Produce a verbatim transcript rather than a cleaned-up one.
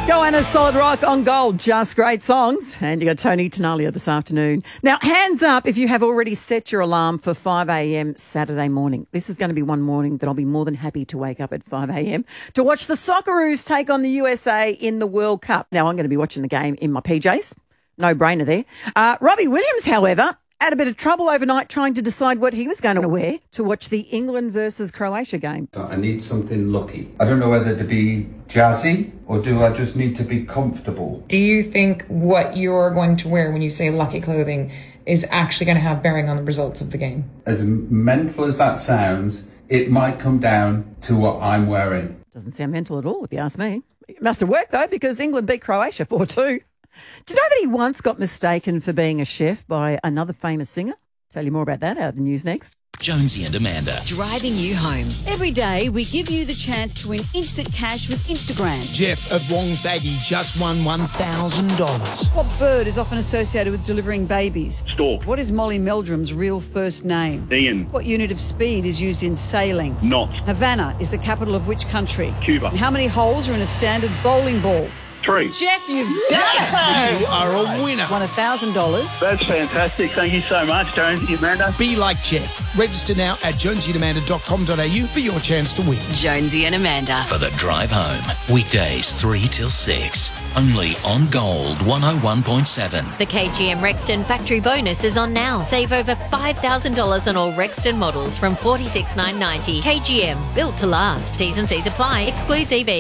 Goanna, Solid Rock on Gold, just great songs. And you got Tony Tenalia this afternoon. Now, hands up if you have already set your alarm for five a.m. Saturday morning. This is going to be one morning that I'll be more than happy to wake up at five a.m. to watch the Socceroos take on the U S A in the World Cup. Now, I'm going to be watching the game in my P Js. No brainer there. Uh, Robbie Williams, however, had a bit of trouble overnight trying to decide what he was going to wear to watch the England versus Croatia game. I need something lucky. I don't know whether to be jazzy or do I just need to be comfortable. Do you think what you're going to wear when you say lucky clothing is actually going to have bearing on the results of the game? As mental as that sounds, it might come down to what I'm wearing. Doesn't sound mental at all, if you ask me. It must have worked, though, because England beat Croatia four two. Do you know that he once got mistaken for being a chef by another famous singer? Tell you more about that out of the news next. Jonesy and Amanda. Driving you home. Every day we give you the chance to win instant cash with Instagram. Jeff of Wonthaggi just won one thousand dollars. What bird is often associated with delivering babies? Stork. What is Molly Meldrum's real first name? Ian. What unit of speed is used in sailing? Knots. Havana is the capital of which country? Cuba. And how many holes are in a standard bowling ball? Three. Jeff, you've done it! You are a winner. Won one thousand dollars. That's fantastic. Thank you so much, Jonesy and Amanda. Be like Jeff. Register now at jonesy and amanda dot com dot a u for your chance to win. Jonesy and Amanda. For the drive home. Weekdays three till six. Only on Gold one oh one point seven. The K G M Rexton factory bonus is on now. Save over five thousand dollars on all Rexton models from forty-six thousand nine hundred ninety dollars. K G M, built to last. T's and C's apply. Excludes E V.